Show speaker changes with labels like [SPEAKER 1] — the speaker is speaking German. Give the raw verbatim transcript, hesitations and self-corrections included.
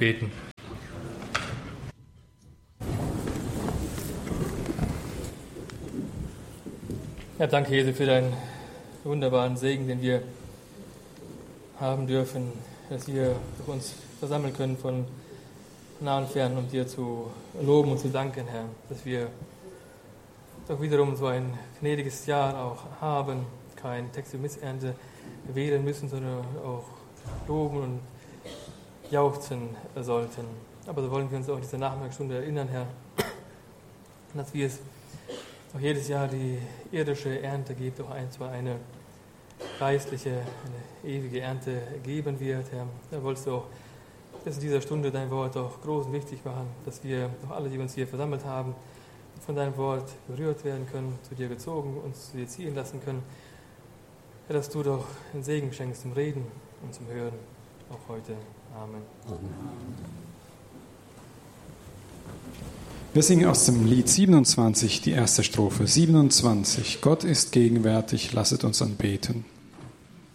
[SPEAKER 1] beten. Ja, danke, Jesus, für deinen wunderbaren Segen, den wir haben dürfen, dass wir uns versammeln können von nah und fern, um dir zu loben und zu danken, Herr, dass wir doch wiederum so ein gnädiges Jahr auch haben, kein Text- und Missernte wählen müssen, sondern auch loben und jauchzen sollten. Aber so wollen wir uns auch diese Nachmittagsstunde erinnern, Herr, dass wir es auch jedes Jahr die irdische Ernte gibt, auch einst mal eine geistliche, eine ewige Ernte geben wird, Herr. Da wolltest du auch, dass in dieser Stunde dein Wort auch groß und wichtig machen, dass wir auch alle, die uns hier versammelt haben, von deinem Wort berührt werden können, zu dir gezogen, uns zu dir ziehen lassen können. Herr, dass du doch einen Segen schenkst zum Reden und zum Hören, auch heute. Amen.
[SPEAKER 2] Amen. Wir singen aus dem Lied siebenundzwanzig die erste Strophe. siebenundzwanzig. Gott ist gegenwärtig, lasset uns anbeten.